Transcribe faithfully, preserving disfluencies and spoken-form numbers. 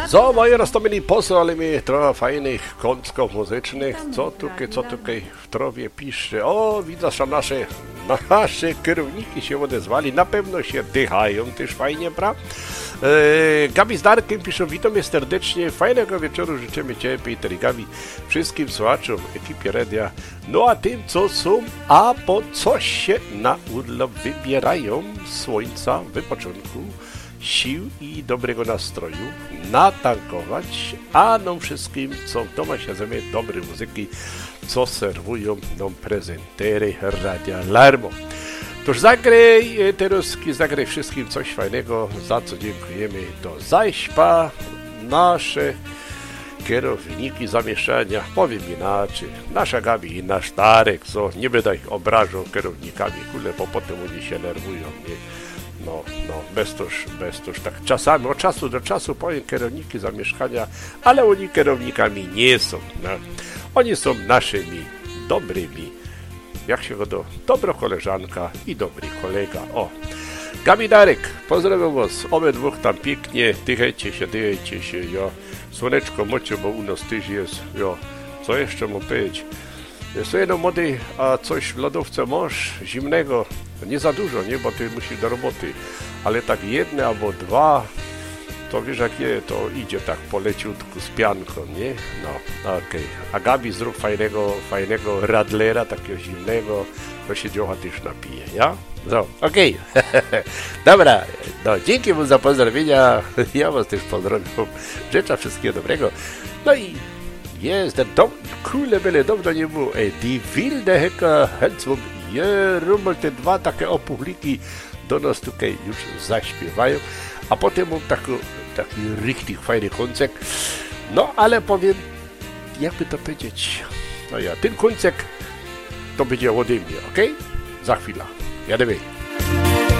So, moi roztomilí, poslali mi trochę fajnych kątków muzycznych. Co tutaj, co tutaj w trowie pisze? O, widzę, że nasze, nasze kierowniki się odezwali. Na pewno się dychają też fajnie, bra? E, Gabi z Darkiem piszą, witam je serdecznie, fajnego wieczoru życzymy Ciebie, Peter i Gabi, wszystkim słuchaczom, ekipie radia, no a tym, co są, a po coś się na urlop wybierają, słońca, wypoczynku, sił i dobrego nastroju, natankować, a nam wszystkim, co w domu się zajmie dobrej muzyki, co serwują nam prezentery Radia Larmo. Toż zagraj Teruski, zagraj wszystkim coś fajnego, za co dziękujemy. Do zaśpa nasze kierowniki zamieszania, powiem inaczej, nasza Gabi i nasz Darek, co nie będę ich obrażał kierownikami, kule, bo potem oni się nerwują, nie? No, no, bez toż, bez toż, tak czasami, od czasu do czasu powiem kierowniki zamieszkania, ale oni kierownikami nie są, no. Oni są naszymi dobrymi, jak się go do, dobro koleżanka i dobry kolega, o. Gabi, Darek, pozdrawiam was, obydwóch tam pięknie, dychajcie się, dychajcie się, jo. Słoneczko mocie, bo u nas też jest, jo. Co jeszcze mam powiedzieć? Jest to jedno młody, a coś w lodówce masz zimnego, nie za dużo, nie, bo ty musisz do roboty, ale tak jedne albo dwa, to wiesz jak je, to idzie tak poleciutku z pianką, nie? No, okej. Okay. A Gabi zrób fajnego, fajnego radlera, takiego zimnego, to się dziocha też napije, ja? No, okej. Okay. Dobra, no, dzięki mu za pozdrowienia, ja was też pozdrawiam, życzę wszystkiego dobrego, no i jest, ten dom, kule byle dawno nie było, ej, die wilde Hecker Helswum, je, rummel, te dwa takie opuchliki do nas tutaj już zaśpiewają, a potem mam taki, taki richtig fajny koncert, no ale powiem, jakby to powiedzieć, no ja, ten koncert to będzie ode mnie, okej? Okay? Za chwilę, jademy.